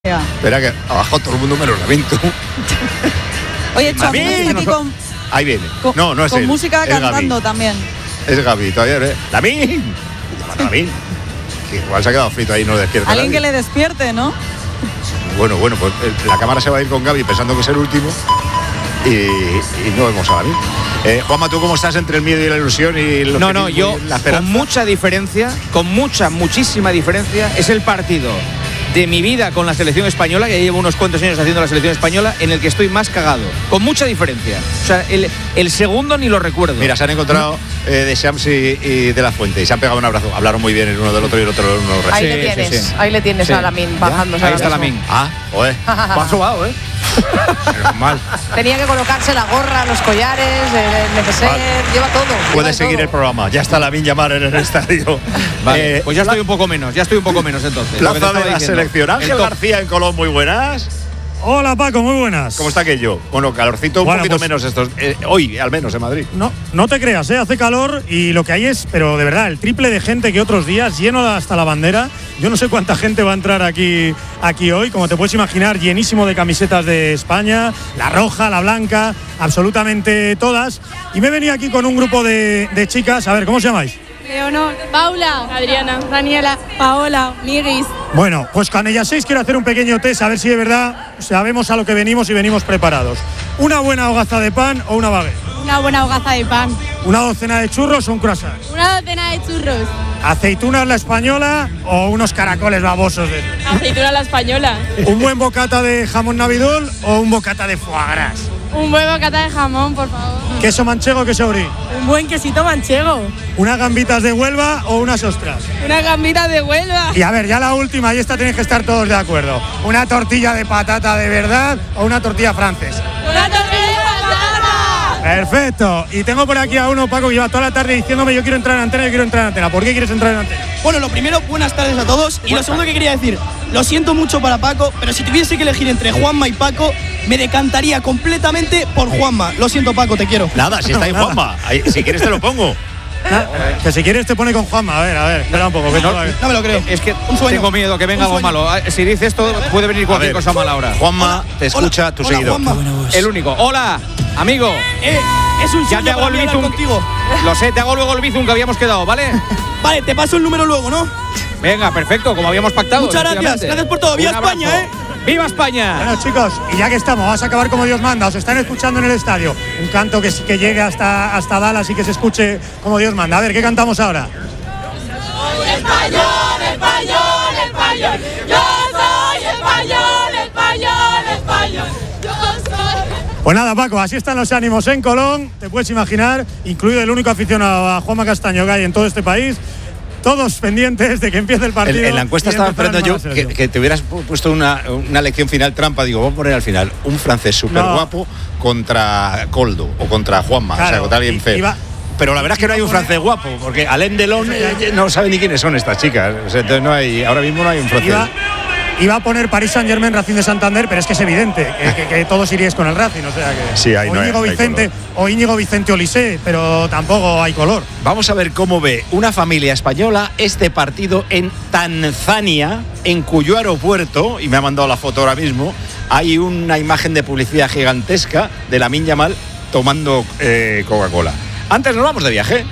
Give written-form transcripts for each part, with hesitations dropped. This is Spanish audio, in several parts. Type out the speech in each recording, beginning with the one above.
Espera que abajo todo el mundo menos Lamin, tú. Oye, Chus, aquí con... Ahí viene. Con, no es con él. música es cantando Gaby. también. Es Gaby, todavía no es. ¡Lamin! Lamin. Que igual se ha quedado frito ahí y no despierta. Alguien nadie. que le despierte, ¿no? Bueno, pues la cámara se va a ir con Gaby pensando que es el último y no vemos a Lamin. Juanma, ¿tú cómo estás entre el miedo y la ilusión y lo No, yo la esperanza? con mucha diferencia, muchísima diferencia, es el partido de mi vida con la selección española, que llevo unos cuantos años haciendo la selección española, en el que estoy más cagado, con mucha diferencia. O sea, el segundo ni lo recuerdo. Mira, se han encontrado de Shams y de la Fuente y se han pegado un abrazo. Hablaron muy bien el uno del otro y el otro uno Ahí Sí, le tienes, sí. ahí le tienes Sí. a Lamin bajándose. Ahí está Lamin. Joder. Va sobado, ¿eh? Mal. Tenía que colocarse la gorra, los collares, el neceser, Vale. lleva todo. Puedes seguir el programa. Ya está Lamin llamar en el estadio. Vale, pues ya estoy un poco menos entonces. Lo que te Plaza estaba de la diciendo. selección. Ángel El top. García en Colón, muy buenas. Hola Paco, muy buenas. ¿Cómo está aquello? Bueno, calorcito un Bueno, poquito pues- menos estos. Hoy, al menos, en Madrid. No te creas, hace calor y lo que hay es, pero de verdad, el triple de gente que otros días, lleno hasta la bandera. Yo no sé cuánta gente va a entrar aquí hoy, como te puedes imaginar, llenísimo de camisetas de España, la roja, la blanca, absolutamente todas. Y me he venido aquí con un grupo de chicas, a ver, ¿cómo os llamáis? Leonor, Paula, Adriana, Daniela, Paola, Miguis. Bueno, pues con ellas 6 quiero hacer un pequeño test, a ver si de verdad sabemos a lo que venimos y venimos preparados. ¿Una buena hogaza de pan o una baguette? Una buena hogaza de pan. ¿Una docena de churros o un croissant? Una docena de churros. ¿Aceitunas la española o unos caracoles babosos de... Aceituna a la española. ¿Un buen bocata de jamón navidul o un bocata de foie gras? Un buen bocata de jamón, por favor. ¿Queso manchego o queso brie? Un buen quesito manchego. ¿Unas gambitas de Huelva o unas ostras? Una gambita de Huelva. Y a ver, ya la última, y esta tenéis que estar todos de acuerdo. ¿Una tortilla de patata de verdad o una tortilla francesa? Una tortilla de patata. Perfecto. Y tengo por aquí a uno, Paco, que lleva toda la tarde diciéndome yo quiero entrar en antena, ¿Por qué quieres entrar en antena? Bueno, lo primero, buenas tardes a todos. Y lo segundo que quería decir, lo siento mucho para Paco, pero si tuviese que elegir entre Juanma y Paco, me decantaría completamente por Juanma. Lo siento, Paco, te quiero. Nada, si está ahí Juanma. Ahí, si quieres te lo pongo. Que si quieres te pone con Juanma. A ver, espera un poco. No me lo creo. Es que Un sueño. tengo miedo que venga Un algo sueño. malo. Si dice esto, puede venir cualquier A ver, cosa mala ahora. Juanma, te escucha tu Hola, seguidor. Juanma. El único. Hola, amigo. Es un Ya sueño te hago para el mí hablar bizum. contigo. Lo sé, te hago luego el bizum que habíamos quedado, ¿vale? Vale, te paso el número luego, ¿no? Venga, perfecto, como habíamos pactado. Muchas gracias, efectivamente. gracias por todo. ¡Viva Un abrazo. España, ¡Viva España! Bueno, chicos, y ya que estamos, vas a acabar como Dios manda. Os están escuchando en el estadio. Un canto que llegue hasta Dallas y que se escuche como Dios manda. A ver, ¿qué cantamos ahora? Español, español, español. Yo soy español, español, español. Yo soy. Pues nada, Paco, así están los ánimos en Colón. Te puedes imaginar, incluido el único aficionado a Juanma Castaño que hay en todo este país. Todos pendientes de que empiece el partido. En la encuesta y estaba empezar esperando la yo selección. que te hubieras puesto una lección final trampa. Digo, vamos a poner al final un francés súper guapo contra Coldo o contra Juanma, Claro, o sea, contra alguien feo. Pero la verdad es que no hay un francés guapo, porque Alain Delon no sabe ni quiénes son estas chicas. O sea, entonces no hay, ahora mismo no hay un francés. Iba a poner Paris Saint-Germain, Racing de Santander, pero es que es evidente que todos iríais con el Racing, o sea que Sí, ahí o no hay- Íñigo no hay Vicente color. o Íñigo Vicente Olise, pero tampoco hay color. Vamos a ver cómo ve una familia española este partido en Tanzania, en cuyo aeropuerto, y me ha mandado la foto ahora mismo, hay una imagen de publicidad gigantesca de Lamine Yamal tomando Coca-Cola. Antes nos vamos de viaje.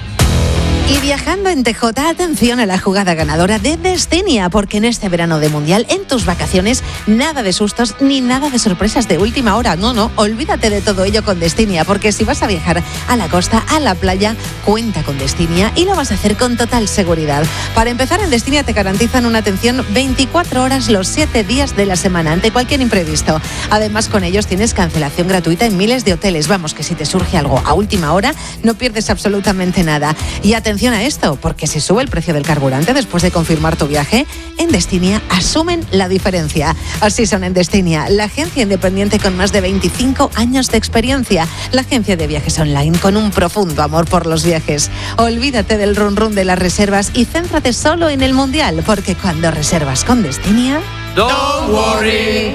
Y viajando en TJ, atención a la jugada ganadora de Destinia, porque en este verano de Mundial, en tus vacaciones, nada de sustos ni nada de sorpresas de última hora. No, olvídate de todo ello con Destinia, porque si vas a viajar a la costa, a la playa, cuenta con Destinia y lo vas a hacer con total seguridad. Para empezar, en Destinia te garantizan una atención 24 horas los 7 días de la semana ante cualquier imprevisto. Además, con ellos tienes cancelación gratuita en miles de hoteles. Vamos, que si te surge algo a última hora, no pierdes absolutamente nada. Y atención a esto, porque si sube el precio del carburante después de confirmar tu viaje, en Destinia asumen la diferencia. Así son en Destinia, la agencia independiente con más de 25 años de experiencia, la agencia de viajes online con un profundo amor por los viajes. Olvídate del run run de las reservas y céntrate solo en el Mundial, porque cuando reservas con Destinia... Don't worry,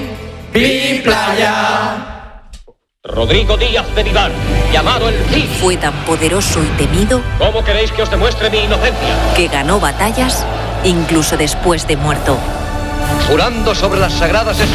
Pi Playa. Rodrigo Díaz de Vivar, llamado el Cid. Fue tan poderoso y temido ¿Cómo queréis que os demuestre mi inocencia? que ganó batallas incluso después de muerto. jurando sobre las sagradas